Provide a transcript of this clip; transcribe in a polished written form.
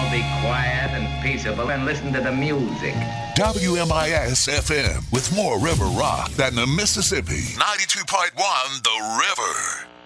all be quiet and peaceable and listen to the music. WMIS FM with more river rock than the Mississippi. 92.1 The River.